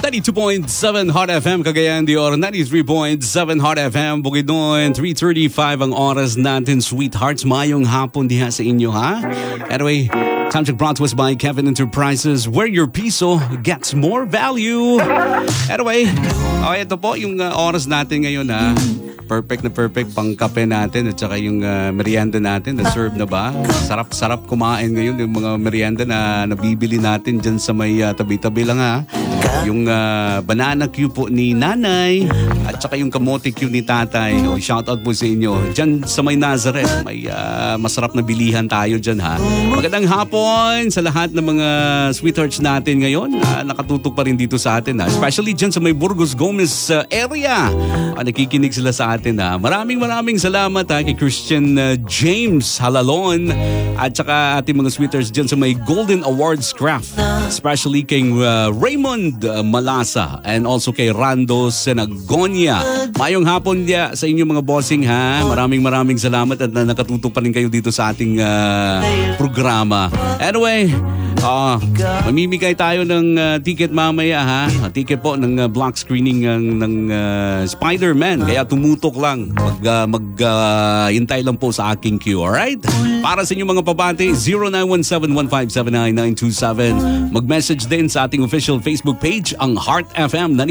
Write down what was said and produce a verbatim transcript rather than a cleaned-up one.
ninety-two point seven Hot F M Cagayan de Oro, ninety-three point seven Hot F M Bukidnon, three thirty-five ang oras natin, sweethearts. Mayong hapon diha sa inyo, ha? Anyway, time check brought to us by Kevin Enterprises, where your piso gets more value. Anyway, okay, ito po yung uh, oras natin ngayon, ha? Perfect na perfect pang kape natin at saka yung uh, merienda natin na serve na ba? Sarap-sarap kumain ngayon yung mga merienda na nabibili natin dyan sa may uh, tabi-tabi lang, ha. Yung uh, banana cue po ni nanay at saka yung kamote cue ni tatay. O, shout out po sa inyo. Dyan sa may Nazareth, may uh, masarap na bilihan tayo dyan, ha. Magandang hapon sa lahat ng mga sweethearts natin ngayon. Uh, nakatutok pa rin dito sa atin, ha. Especially dyan sa may Burgos Gomez uh, area. Uh, nakikinig sila sa atin, ha. Maraming maraming salamat, ha, kay Christian uh, James Halalon at saka ating mga sweethearts dyan sa may Golden Awards Craft. Especially kay uh, Raymond uh, Malasa and also kay Rando Senagonia. Mayong hapon dia sa inyong mga bossing, ha. Maraming maraming salamat at uh, nakatutok pa rin kayo dito sa ating uh, programa. Anyway, Uh, mamimigay tayo ng uh, ticket mamaya, ha. Uh, ticket po ng uh, block screening ng, ng uh, Spider-Man. Kaya tumutok lang. Mag, uh, mag uh, hintay lang po sa aking queue, alright? Para sa inyong mga pabati, zero nine one seven one five seven nine nine two seven. Mag-message din sa ating official Facebook page, ang Heart F M.